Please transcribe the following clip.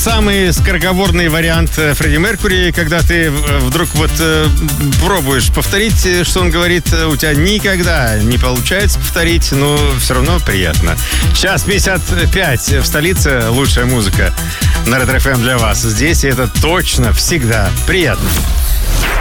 самый скороговорный вариант Фредди Меркьюри, когда ты вдруг пробуешь повторить, что он говорит, у тебя никогда не получается повторить, но все равно приятно. Час 55 в столице, лучшая музыка на Ретро ФМ для вас. Здесь это точно всегда приятно.